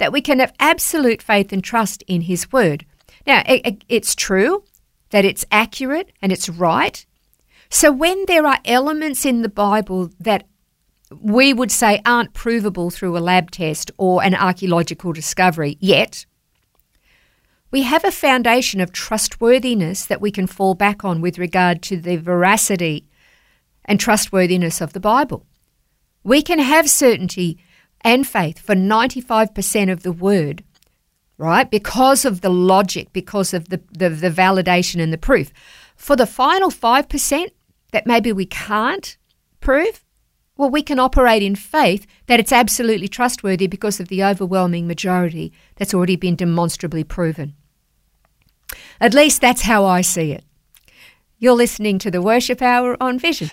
that we can have absolute faith and trust in His Word. Now, it's true that it's accurate and it's right. So when there are elements in the Bible that we would say aren't provable through a lab test or an archaeological discovery yet, we have a foundation of trustworthiness that we can fall back on with regard to the veracity and trustworthiness of the Bible. We can have certainty and faith for 95% of the Word, right, because of the logic, because of the validation and the proof. For the final 5% that maybe we can't prove, well, we can operate in faith that it's absolutely trustworthy because of the overwhelming majority that's already been demonstrably proven. At least that's how I see it. You're listening to the Worship Hour on Vision.